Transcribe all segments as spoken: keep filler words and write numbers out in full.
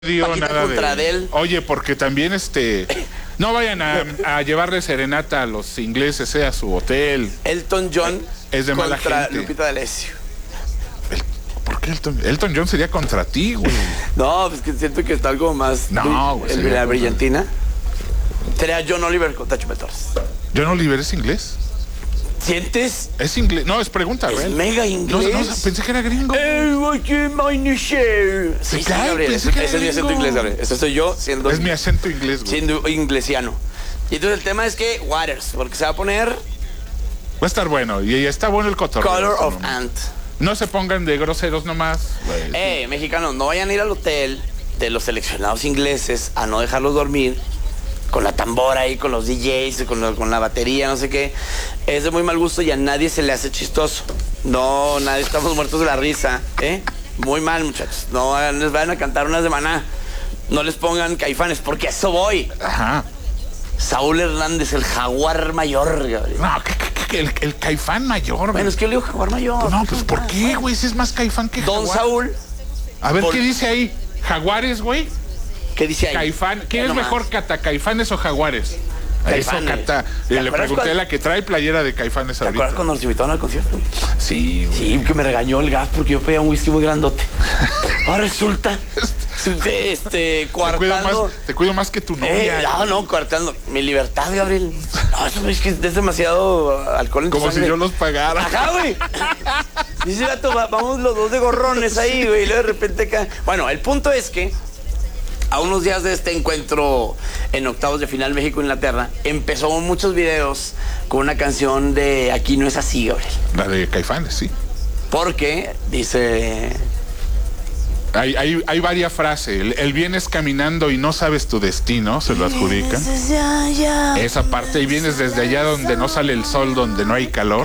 dio Paquita nada contra de... Adele. Oye, porque también este no vayan a, a llevarle serenata a los ingleses eh, a su hotel. Elton John es de mala contra gente. Lupita D'Alessio. El, ¿Por qué Elton, Elton John sería contra ti, güey? No, pues que siento que está algo más. No, güey, el, sería la contra- brillantina. Sería John Oliver contra Chumel Torres. John Oliver es inglés. ¿Sientes? Es inglés. No, es pregunta, Es güey. mega No, inglés. no, pensé que era gringo. Eh, what you mind to share? Sí, sí, cae? Gabriel. Pensé Ese, que era ese es mi acento gringo. inglés, Gabriel. Ese soy yo siendo, Es mi acento inglés, güey. siendo inglesiano. Y entonces el tema es que Waters, porque se va a poner Va a estar bueno. Y está bueno el cotorreo. Color este of momento. Ant. No se pongan de groseros nomás. güey. Eh, mexicanos, no vayan a ir al hotel de los seleccionados ingleses a no dejarlos dormir con la tambora ahí, con los D Js, con, lo- con la batería, no sé qué. Es de muy mal gusto y a nadie se le hace chistoso. No, nadie estamos muertos de la risa, ¿eh? Muy mal, muchachos. No hagan- les vayan a cantar unas de Maná. No les pongan Caifanes, porque a eso voy. Ajá. Saúl Hernández, el jaguar mayor, Gabriel. No, que, que- que el, el caifán mayor, güey. Bueno, es que yo le digo jaguar mayor. No, pues ¿por qué, güey? Si es más caifán que Don jaguar. Saúl, A ver, por- ¿qué dice ahí? ¿Jaguares, güey? ¿qué dice ahí? Caifán. ¿Quién Ya es nomás. mejor, Cata? ¿Caifanes o jaguares? Caifanes. Eso, Cata. ¿Te Le acuerdas pregunté cuál- a la que trae playera de Caifanes ¿Te acuerdas ahorita. cuando nos invitaron al concierto? Sí, güey. Sí, que me regañó el gas porque yo pedía un whisky muy grandote. Ahora resulta, este, Te cuido, coartando. más, te cuido más que tu Eh, novia. no, no, coartando. Mi libertad, Gabriel. No, eso es que es demasiado alcohol en tu Como si sangre. yo los pagara. Ajá, güey. Dice gato, va- vamos los dos de gorrones ahí, güey. Y luego de repente acá. Bueno, el punto es que a unos días de este encuentro en octavos de final México-Inglaterra, empezó muchos videos con una canción de Aquí no es así, Gabriel. La de Caifanes, sí. Porque dice. Hay, hay, hay varias frases. El, el vienes caminando y no sabes tu destino, se lo adjudica. Esa parte, y vienes desde allá donde no sale el sol, donde no hay calor.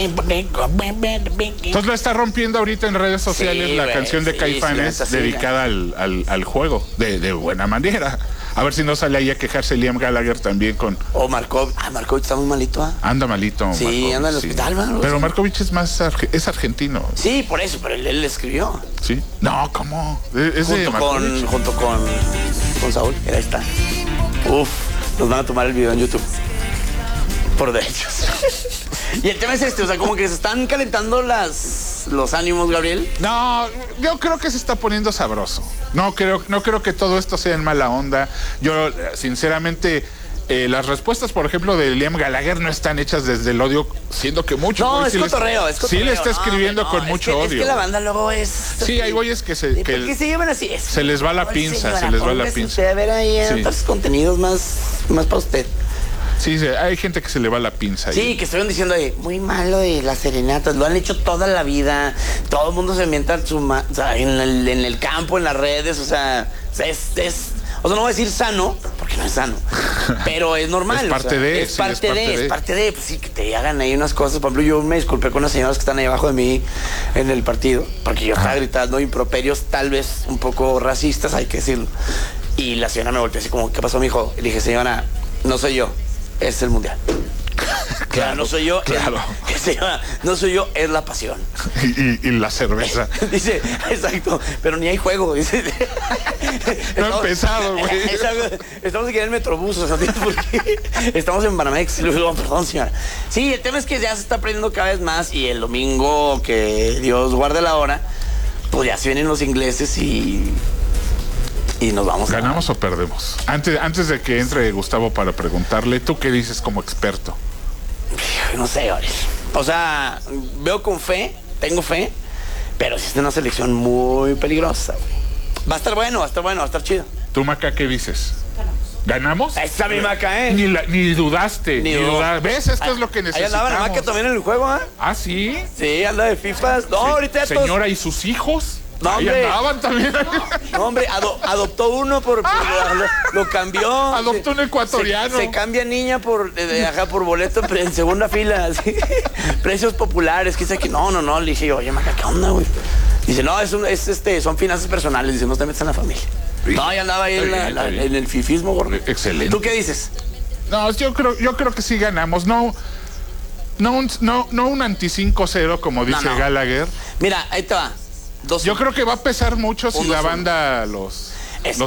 Entonces la está rompiendo ahorita en redes sociales Sí, la güey, canción de sí, Caifanes sí, neta, sí, dedicada al, al, al juego, de, de buena manera. A ver si no sale ahí a quejarse Liam Gallagher también con... O Markovich. Ah, Markovich está muy malito, ¿ah? Anda malito. Sí, Markovich, anda en el sí. hospital, mano. Pero Markovich es más arge- es argentino, Sí, por eso, pero él, él le escribió. ¿sí? No, ¿cómo? Es es de Junto con, Markovich. junto con, con Saúl. Mira, ahí está. Uf, nos van a tomar el video en YouTube. Por derechos. Y el tema es este, o sea, como que se están calentando las, los ánimos, Gabriel. No, yo creo que se está poniendo sabroso. No creo, no creo que todo esto sea en mala onda. Yo, eh, sinceramente, eh, las respuestas, por ejemplo, de Liam Gallagher no están hechas desde el odio, siendo que mucho. No, güey, es sí le- cotorreo, es cotorreo. Sí le está No, escribiendo no, con es mucho que- odio. Es que la banda luego es... Sí, hay güeyes que se... ¿Por que qué se llevan así? Es- se les va la Ay, pinza, señora, se les va la póngase pinza. usted a ver ahí Sí. otros contenidos más, más para usted. Sí, sí, hay gente que se le va la pinza. Sí, ahí. que estuvieron diciendo ahí, muy malo de las serenatas, lo han hecho toda la vida, todo el mundo se mienta su ma- o sea, en, el, en el campo, en las redes, o sea, es, es, o sea, no voy a decir sano, porque no es sano, pero es normal. Es parte o sea, de, es sí, parte es parte de, de. es parte de, pues sí, que te hagan ahí unas cosas. Por ejemplo, yo me disculpé con unas señoras que están ahí abajo de mí en el partido, porque yo estaba gritando improperios tal vez un poco racistas, hay que decirlo. Y la señora me volteó así como, ¿qué pasó, mijo? Y le dije, señora, no soy yo, es el mundial. Claro, no soy yo. claro. Es, que se llama, no soy yo, es la pasión. Y, y- y la cerveza. Dice, exacto, pero ni hay juego. Dice. No ha empezado, güey. Exacto, estamos aquí en el Metrobús, o sea, ¿tienes por qué? Estamos en Banamex. Y luego, perdón, señora. Sí, el tema es que ya se está aprendiendo cada vez más y el domingo, que Dios guarde la hora, pues ya se vienen los ingleses y. Y nos vamos. a- ¿Ganamos o perdemos? Antes, antes de que entre Gustavo para preguntarle, ¿tú qué dices como experto? No sé, Gabriel. O sea, veo con fe, tengo fe, pero sí es una selección muy peligrosa, güey. Va a estar bueno, va a estar bueno, va a estar chido. ¿Tú, Maca, qué dices? ¿Ganamos? Esa mi Maca, ¿eh? Ni, la- ni dudaste, Ni ni, dudó. dudaste. ¿Ves? Esto Ahí- es lo que Ahí necesitamos. andaba la Maca también en el juego, ¿eh? ¿Ah, sí? Sí, anda de fifas. No, ahorita ya todos- Señora, ¿y sus hijos? No, Ahí hombre. andaban también. No, hombre, ado- adoptó uno por, por- lo, lo cambió. Adoptó un ecuatoriano. Se, se cambia niña por de, de- ajá, por boleto pero en segunda fila, así. Precios populares, que dice que no, no, no. Le dije, oye, Maca, ¿qué onda, güey? Dice, no, es, un, es este, son finanzas personales. Dice, no te metas en la familia. Sí. No, ya andaba ahí en, Está la- bien, la- está bien. en el fifismo, gordo. Excelente. ¿Tú qué dices? No, yo creo, yo creo que sí ganamos. No, no un, no, no un anti cinco cero como dice no. Gallagher. Mira, ahí te va. Dos, Yo creo que va a pesar mucho si Uno la solo. banda los... Es Los